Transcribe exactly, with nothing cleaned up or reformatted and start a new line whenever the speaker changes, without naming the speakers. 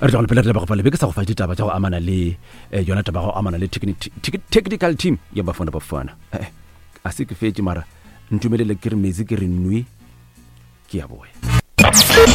re tla pele re ba go fa lebe ke sa go fa ditaba tsa go amana le yona taba go amana le technical team ya Bafana Bafana a se ke fetse mara ntumelele ke re mezi ke re nwi ke ya boya